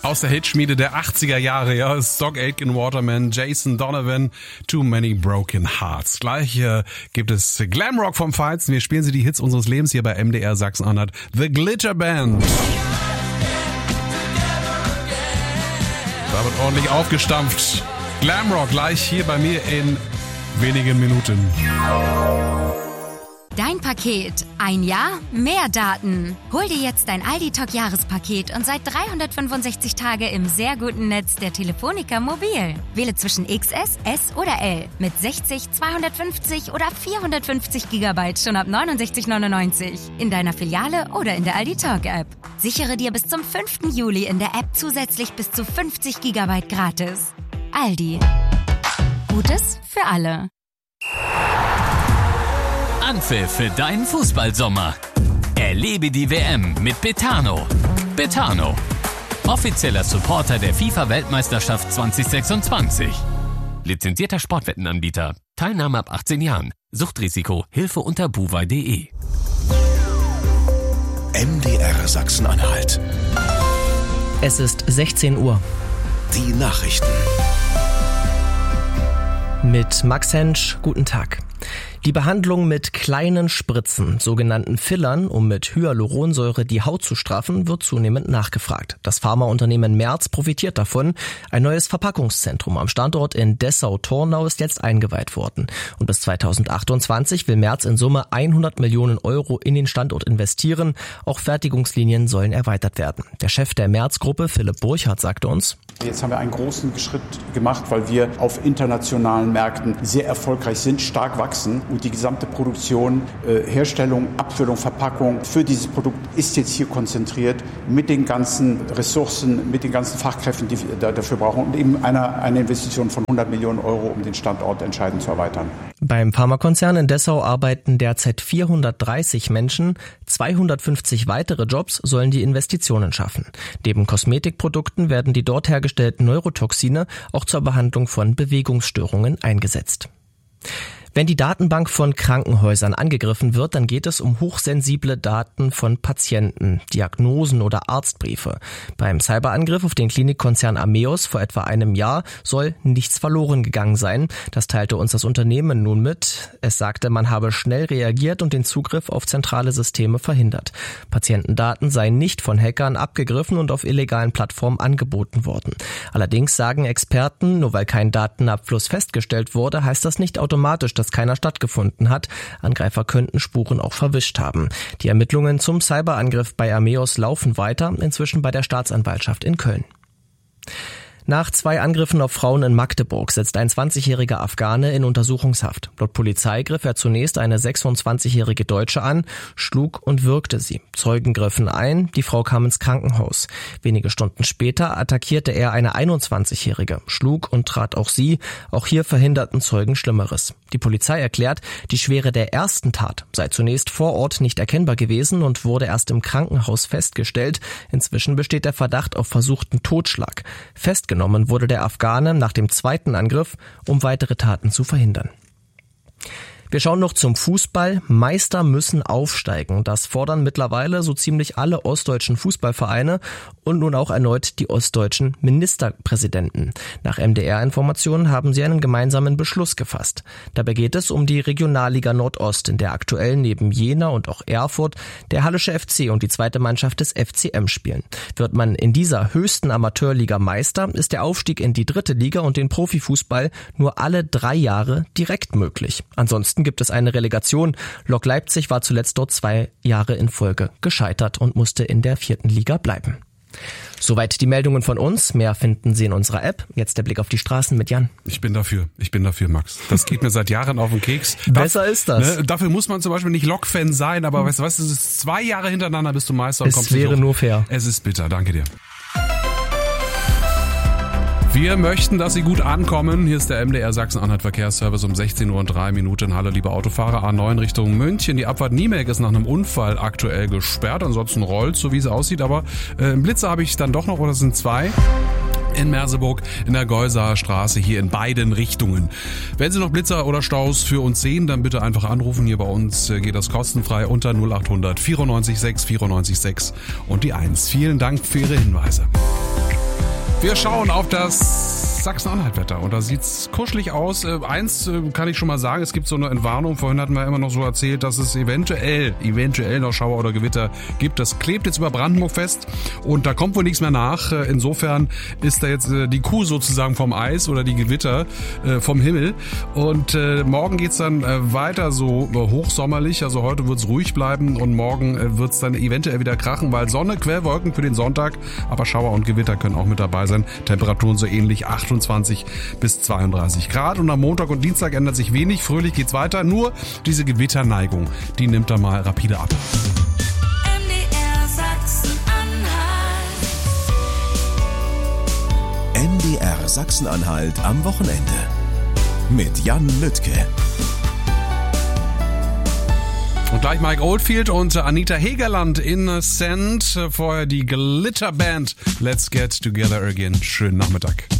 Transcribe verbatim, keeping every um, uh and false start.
Aus der Hitschmiede der achtziger Jahre, ja, Stock Aitken Waterman, Jason Donovan, Too Many Broken Hearts. Gleich äh, gibt es Glamrock vom Feinsten. Wir spielen sie die Hits unseres Lebens hier bei M D R Sachsen-Anhalt. The Glitter Band. Da wird ordentlich aufgestampft. Glamrock gleich hier bei mir in wenigen Minuten. Dein Paket. Ein Jahr, mehr Daten. Hol dir jetzt dein Aldi-Talk-Jahrespaket und sei dreihundertfünfundsechzig Tage im sehr guten Netz der Telefonica Mobil. Wähle zwischen X S, S oder L mit sechzig, zweihundertfünfzig oder vierhundertfünfzig Gigabyte schon ab neunundsechzig neunundneunzig in deiner Filiale oder in der Aldi-Talk-App. Sichere dir bis zum fünften Juli in der App zusätzlich bis zu fünfzig Gigabyte gratis. Aldi. Gutes für alle. Anpfiff für deinen Fußballsommer. Erlebe die W M mit Betano. Betano, offizieller Supporter der FIFA-Weltmeisterschaft zwanzig sechsundzwanzig. Lizenzierter Sportwettenanbieter. Teilnahme ab achtzehn Jahren. Suchtrisiko. Hilfe unter buwei punkt de. M D R Sachsen-Anhalt. Es ist sechzehn Uhr. Die Nachrichten. Mit Max Hensch, guten Tag. Die Behandlung mit kleinen Spritzen, sogenannten Fillern, um mit Hyaluronsäure die Haut zu straffen, wird zunehmend nachgefragt. Das Pharmaunternehmen Merz profitiert davon. Ein neues Verpackungszentrum am Standort in Dessau-Tornau ist jetzt eingeweiht worden. Und bis zweitausendachtundzwanzig will Merz in Summe hundert Millionen Euro in den Standort investieren. Auch Fertigungslinien sollen erweitert werden. Der Chef der Merz-Gruppe, Philipp Burchardt, sagte uns: Jetzt haben wir einen großen Schritt gemacht, weil wir auf internationalen Märkten sehr erfolgreich sind, stark wachsen. Und die gesamte Produktion, äh, Herstellung, Abfüllung, Verpackung für dieses Produkt ist jetzt hier konzentriert mit den ganzen Ressourcen, mit den ganzen Fachkräften, die wir dafür brauchen und eben einer, eine Investition von hundert Millionen Euro, um den Standort entscheidend zu erweitern. Beim Pharmakonzern in Dessau arbeiten derzeit vierhundertdreißig Menschen. zweihundertfünfzig weitere Jobs sollen die Investitionen schaffen. Neben Kosmetikprodukten werden die dort hergestellten Neurotoxine auch zur Behandlung von Bewegungsstörungen eingesetzt. Wenn die Datenbank von Krankenhäusern angegriffen wird, dann geht es um hochsensible Daten von Patienten, Diagnosen oder Arztbriefe. Beim Cyberangriff auf den Klinikkonzern Ameos vor etwa einem Jahr soll nichts verloren gegangen sein. Das teilte uns das Unternehmen nun mit. Es sagte, man habe schnell reagiert und den Zugriff auf zentrale Systeme verhindert. Patientendaten seien nicht von Hackern abgegriffen und auf illegalen Plattformen angeboten worden. Allerdings sagen Experten, nur weil kein Datenabfluss festgestellt wurde, heißt das nicht automatisch, dass keiner stattgefunden hat. Angreifer könnten Spuren auch verwischt haben. Die Ermittlungen zum Cyberangriff bei Ameos laufen weiter, inzwischen bei der Staatsanwaltschaft in Köln. Nach zwei Angriffen auf Frauen in Magdeburg sitzt ein zwanzigjähriger Afghane in Untersuchungshaft. Laut Polizei griff er zunächst eine sechsundzwanzigjährige Deutsche an, schlug und würgte sie. Zeugen griffen ein, die Frau kam ins Krankenhaus. Wenige Stunden später attackierte er eine einundzwanzigjährige, schlug und trat auch sie. Auch hier verhinderten Zeugen Schlimmeres. Die Polizei erklärt, die Schwere der ersten Tat sei zunächst vor Ort nicht erkennbar gewesen und wurde erst im Krankenhaus festgestellt. Inzwischen besteht der Verdacht auf versuchten Totschlag. Festgenommen wurde der Afghane nach dem zweiten Angriff, um weitere Taten zu verhindern. Wir schauen noch zum Fußball. Meister müssen aufsteigen. Das fordern mittlerweile so ziemlich alle ostdeutschen Fußballvereine und nun auch erneut die ostdeutschen Ministerpräsidenten. Nach M D R-Informationen haben sie einen gemeinsamen Beschluss gefasst. Dabei geht es um die Regionalliga Nordost, in der aktuell neben Jena und auch Erfurt der Hallische F C und die zweite Mannschaft des F C M spielen. Wird man in dieser höchsten Amateurliga Meister, ist der Aufstieg in die dritte Liga und den Profifußball nur alle drei Jahre direkt möglich. Ansonsten gibt es eine Relegation. Lok Leipzig war zuletzt dort zwei Jahre in Folge gescheitert und musste in der vierten Liga bleiben. Soweit die Meldungen von uns. Mehr finden Sie in unserer App. Jetzt der Blick auf die Straßen mit Jan. Ich bin dafür. Ich bin dafür, Max. Das geht mir seit Jahren auf den Keks. Besser Darf, ist das. Ne, dafür muss man zum Beispiel nicht Lok-Fan sein, aber hm. weißt du was, es ist zwei Jahre hintereinander bist du Meister und es kommst wäre nicht hoch. Nur fair. Es ist bitter. Danke dir. Wir möchten, dass Sie gut ankommen. Hier ist der M D R Sachsen-Anhalt Verkehrsservice um sechzehn Uhr und drei Minuten. Hallo, liebe Autofahrer. A neun Richtung München. Die Abfahrt Niemelk ist nach einem Unfall aktuell gesperrt. Ansonsten rollt, so wie es aussieht. Aber äh, einen Blitzer habe ich dann doch noch, oder es sind zwei. In Merseburg in der Geusaer Straße, hier in beiden Richtungen. Wenn Sie noch Blitzer oder Staus für uns sehen, dann bitte einfach anrufen. Hier bei uns geht das kostenfrei unter null acht hundert vierundneunzig sechs vierundneunzig sechs und die eins. Vielen Dank für Ihre Hinweise. Wir schauen auf das Sachsen-Anhalt-Wetter und da sieht's kuschelig aus. Äh, eins äh, kann ich schon mal sagen, es gibt so eine Entwarnung. Vorhin hatten wir immer noch so erzählt, dass es eventuell, eventuell noch Schauer oder Gewitter gibt. Das klebt jetzt über Brandenburg fest und da kommt wohl nichts mehr nach. Äh, insofern ist da jetzt äh, die Kuh sozusagen vom Eis oder die Gewitter äh, vom Himmel. Und äh, morgen geht's dann äh, weiter so äh, hochsommerlich. Also heute wird's ruhig bleiben und morgen äh, wird's dann eventuell wieder krachen, weil Sonne, Quellwolken für den Sonntag, aber Schauer und Gewitter können auch mit dabei sein. Temperaturen so ähnlich achtundzwanzig bis zweiunddreißig Grad und am Montag und Dienstag ändert sich wenig, fröhlich geht's weiter, nur diese Gewitterneigung, die nimmt da mal rapide ab. M D R Sachsen-Anhalt. M D R Sachsen-Anhalt am Wochenende mit Jan Lüttke. Und gleich Mike Oldfield und Anita Hegerland in Send. Vorher die Glitterband. Let's get together again. Schönen Nachmittag.